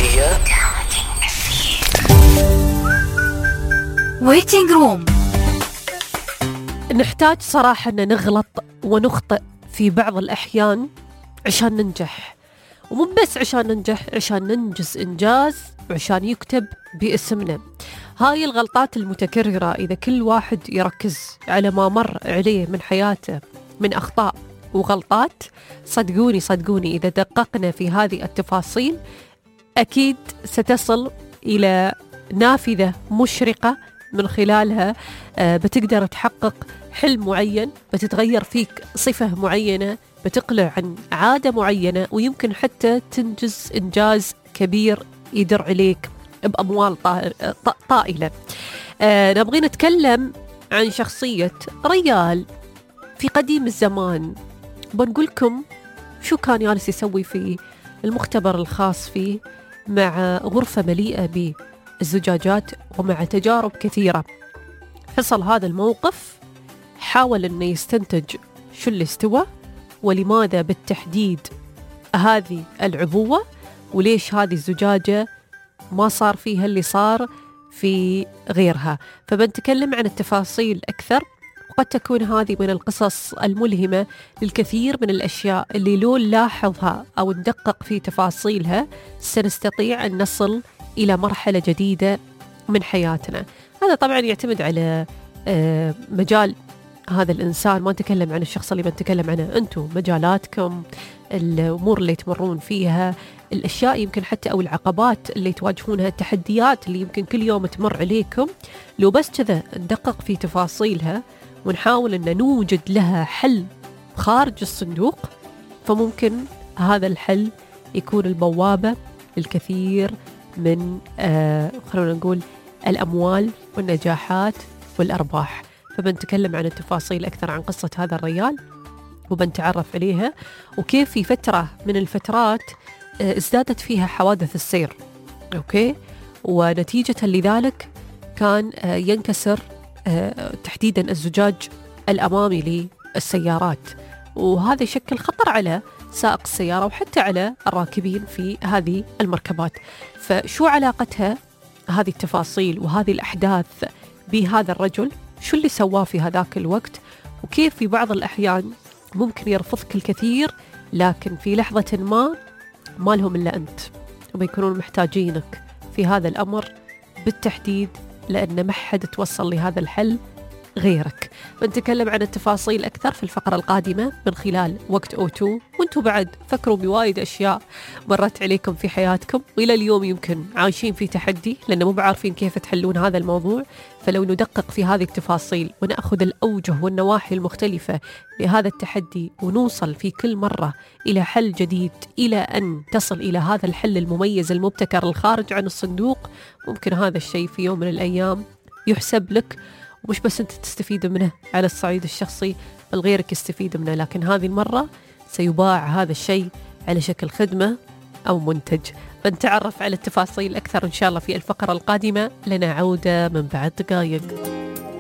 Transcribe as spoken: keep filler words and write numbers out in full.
هي ويتنج روم. نحتاج صراحة أن نغلط ونخطئ في بعض الأحيان عشان ننجح، ومو بس عشان ننجح، عشان ننجز إنجاز وعشان يكتب باسمنا. هاي الغلطات المتكررة إذا كل واحد يركز على ما مر عليه من حياته من أخطاء وغلطات، صدقوني صدقوني إذا دققنا في هذه التفاصيل أكيد ستصل إلى نافذة مشرقة من خلالها بتقدر تحقق حلم معين، بتتغير فيك صفة معينة، بتقلع عن عادة معينة، ويمكن حتى تنجز إنجاز كبير يدر عليك بأموال طائلة. آه نبغي نتكلم عن شخصية ريال في قديم الزمان. بنقولكم شو كان يالس يسوي في المختبر الخاص فيه مع غرفة مليئة بالزجاجات ومع تجارب كثيرة. حصل هذا الموقف، حاول أنه يستنتج شو اللي استوى ولماذا بالتحديد هذه العبوة، وليش هذه الزجاجة ما صار فيها اللي صار في غيرها. فبنتكلم عن التفاصيل أكثر، وقد تكون هذه من القصص الملهمة للكثير من الأشياء اللي لو نلاحظها أو ندقق في تفاصيلها سنستطيع أن نصل إلى مرحلة جديدة من حياتنا. هذا طبعا يعتمد على مجال هذا الإنسان، ما نتكلم عن الشخص اللي بنتكلم عنه، أنتم مجالاتكم، الأمور اللي تمرون فيها، الأشياء يمكن حتى أو العقبات اللي تواجهونها، التحديات اللي يمكن كل يوم تمر عليكم. لو بس كذا ندقق في تفاصيلها ونحاول أن نوجد لها حل خارج الصندوق، فممكن هذا الحل يكون البوابة للكثير من آه خلونا نقول الأموال والنجاحات والأرباح. فبنتكلم عن التفاصيل أكثر عن قصة هذا الرجال، وبنتعرف عليها وكيف في فترة من الفترات ازدادت فيها حوادث السير، أوكي، ونتيجة لذلك كان ينكسر تحديدا الزجاج الأمامي للسيارات، وهذا يشكل خطر على سائق السيارة وحتى على الراكبين في هذه المركبات. فشو علاقتها هذه التفاصيل وهذه الأحداث بهذا الرجل؟ شو اللي سواه في هذاك الوقت؟ وكيف في بعض الأحيان ممكن يرفضك الكثير، لكن في لحظة ما ما لهم إلا أنت، وبيكونون محتاجينك في هذا الأمر بالتحديد، لأن ما حد توصل لهذا الحل غيرك. بنتكلم عن التفاصيل أكثر في الفقرة القادمة من خلال وقت أو تو، وانتوا بعد فكروا بوايد أشياء مرت عليكم في حياتكم وإلى اليوم يمكن عايشين في تحدي لأنه مو بعارفين كيف تحلون هذا الموضوع. فلو ندقق في هذه التفاصيل ونأخذ الأوجه والنواحي المختلفة لهذا التحدي ونوصل في كل مرة إلى حل جديد إلى أن تصل إلى هذا الحل المميز المبتكر الخارج عن الصندوق، ممكن هذا الشيء في يوم من الأيام يحسب لك، ومش بس أنت تستفيد منه على الصعيد الشخصي بل غيرك يستفيد منه، لكن هذه المرة سيباع هذا الشيء على شكل خدمة أو منتج. بنتعرف على التفاصيل أكثر إن شاء الله في الفقرة القادمة. لنا عودة من بعد دقائق.